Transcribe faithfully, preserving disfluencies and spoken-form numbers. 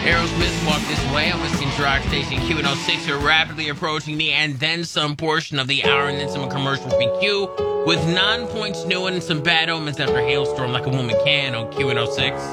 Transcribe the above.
Aerosmith Walk This Way on Whiskey and Rock Station Q one oh six. We're rapidly approaching the and then some portion of the hour and then some commercial P Q with nine points new and some bad omens after hailstorm like a woman can on Q one oh six.